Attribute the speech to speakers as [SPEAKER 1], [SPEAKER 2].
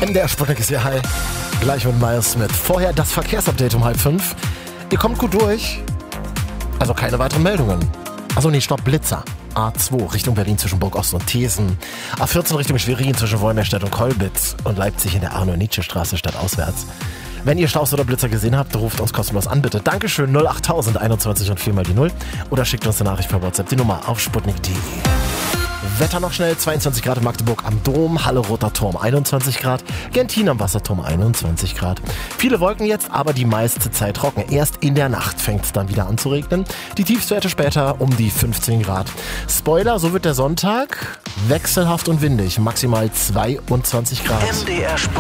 [SPEAKER 1] MDR Sputnik ist hier, hi. Gleich mit Miles Smith. Vorher das Verkehrsupdate um 4:30. Ihr kommt gut durch. Also keine weiteren Meldungen. Achso, nee, stopp, Blitzer. A2 Richtung Berlin zwischen Burgost und Thesen. A14 Richtung Schwerin zwischen Wolmerstedt und Kolbitz. Und Leipzig in der Arno-Nietzsche-Straße stadtauswärts. Wenn ihr Staus oder Blitzer gesehen habt, ruft uns kostenlos an, bitte. Dankeschön, 08000 21 und 4 mal die 0. Oder schickt uns eine Nachricht per WhatsApp, die Nummer auf sputnik.de. Wetter noch schnell, 22 Grad in Magdeburg am Dom, Halle Roter Turm 21 Grad, Gentin am Wasserturm 21 Grad. Viele Wolken jetzt, aber die meiste Zeit trocken. Erst in der Nacht fängt es dann wieder an zu regnen. Die Tiefstwerte später um die 15 Grad. Spoiler, so wird der Sonntag wechselhaft und windig, maximal 22 Grad.
[SPEAKER 2] MDR Sputnik.